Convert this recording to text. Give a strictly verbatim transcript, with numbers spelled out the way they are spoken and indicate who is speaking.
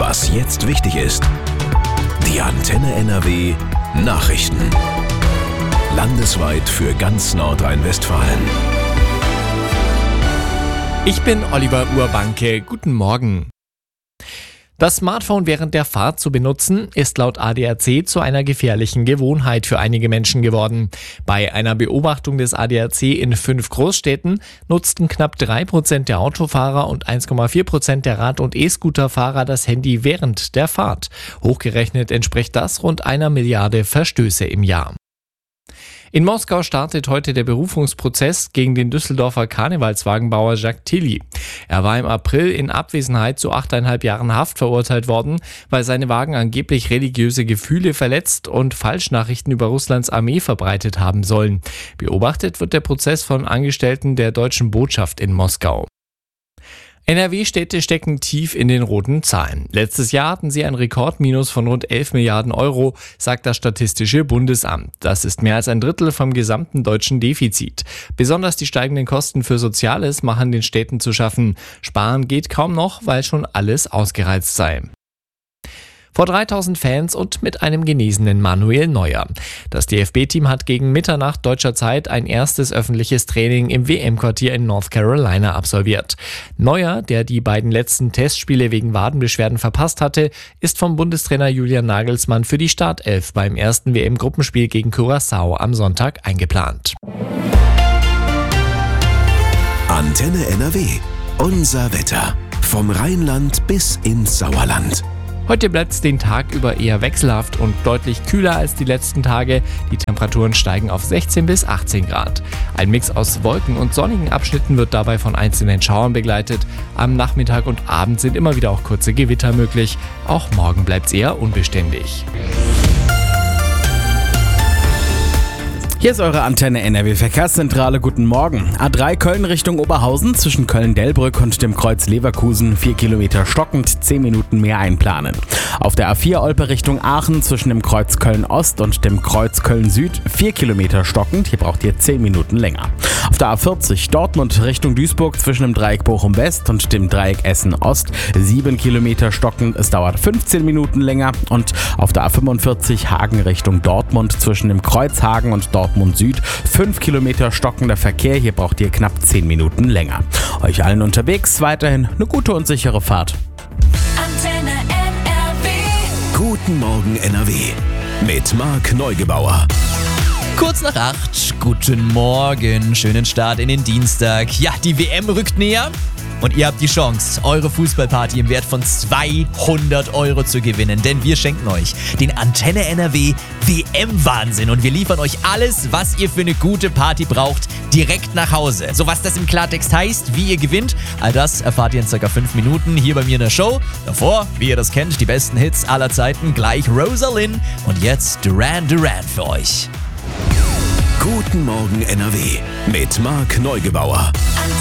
Speaker 1: Was jetzt wichtig ist. Die Antenne N R W Nachrichten. Landesweit für ganz Nordrhein-Westfalen.
Speaker 2: Ich bin Oliver Urbanke. Guten Morgen. Das Smartphone während der Fahrt zu benutzen, ist laut A D A C zu einer gefährlichen Gewohnheit für einige Menschen geworden. Bei einer Beobachtung des A D A C in fünf Großstädten nutzten knapp drei Prozent der Autofahrer und eins Komma vier Prozent der Rad- und E-Scooter-Fahrer das Handy während der Fahrt. Hochgerechnet entspricht das rund einer Milliarde Verstöße im Jahr. In Moskau startet heute der Berufungsprozess gegen den Düsseldorfer Karnevalswagenbauer Jacques Tilly. Er war im April in Abwesenheit zu achteinhalb Jahren Haft verurteilt worden, weil seine Wagen angeblich religiöse Gefühle verletzt und Falschnachrichten über Russlands Armee verbreitet haben sollen. Beobachtet wird der Prozess von Angestellten der deutschen Botschaft in Moskau. N R W-Städte stecken tief in den roten Zahlen. Letztes Jahr hatten sie ein Rekordminus von rund elf Milliarden Euro, sagt das Statistische Bundesamt. Das ist mehr als ein Drittel vom gesamten deutschen Defizit. Besonders die steigenden Kosten für Soziales machen den Städten zu schaffen. Sparen geht kaum noch, weil schon alles ausgereizt sei. Vor dreitausend Fans und mit einem genesenen Manuel Neuer. Das D F B-Team hat gegen Mitternacht deutscher Zeit ein erstes öffentliches Training im W M-Quartier in North Carolina absolviert. Neuer, der die beiden letzten Testspiele wegen Wadenbeschwerden verpasst hatte, ist vom Bundestrainer Julian Nagelsmann für die Startelf beim ersten W M-Gruppenspiel gegen Curaçao am Sonntag eingeplant.
Speaker 1: Antenne N R W. Unser Wetter. Vom Rheinland bis ins Sauerland.
Speaker 2: Heute bleibt es den Tag über eher wechselhaft und deutlich kühler als die letzten Tage. Die Temperaturen steigen auf sechzehn bis achtzehn Grad. Ein Mix aus Wolken und sonnigen Abschnitten wird dabei von einzelnen Schauern begleitet. Am Nachmittag und Abend sind immer wieder auch kurze Gewitter möglich. Auch morgen bleibt es eher unbeständig.
Speaker 3: Hier ist eure Antenne N R W Verkehrszentrale. Guten Morgen. A drei Köln Richtung Oberhausen zwischen Köln-Delbrück und dem Kreuz Leverkusen. vier Kilometer stockend, zehn Minuten mehr einplanen. Auf der A vier Olpe Richtung Aachen zwischen dem Kreuz Köln-Ost und dem Kreuz Köln-Süd. vier Kilometer stockend, hier braucht ihr zehn Minuten länger. Auf der A vierzig Dortmund Richtung Duisburg zwischen dem Dreieck Bochum-West und dem Dreieck Essen-Ost. sieben Kilometer stockend, es dauert fünfzehn Minuten länger. Und auf der A fünfundvierzig Hagen Richtung Dortmund zwischen dem Kreuz Hagen und Dortmund Süd. fünf Kilometer stockender Verkehr, hier braucht ihr knapp zehn Minuten länger. Euch allen unterwegs weiterhin eine gute und sichere Fahrt.
Speaker 4: Antenne N R W.
Speaker 1: Guten Morgen N R W. Mit Marc Neugebauer.
Speaker 5: Kurz nach acht, guten Morgen, schönen Start in den Dienstag. Ja, die W M rückt näher und ihr habt die Chance, eure Fußballparty im Wert von zweihundert Euro zu gewinnen, denn wir schenken euch den Antenne N R W W M-Wahnsinn und wir liefern euch alles, was ihr für eine gute Party braucht, direkt nach Hause. So, was das im Klartext heißt, wie ihr gewinnt, all das erfahrt ihr in circa fünf Minuten hier bei mir in der Show. Davor, wie ihr das kennt, die besten Hits aller Zeiten, gleich Rosalind und jetzt Duran Duran für euch.
Speaker 1: Guten Morgen N R W mit Marc Neugebauer.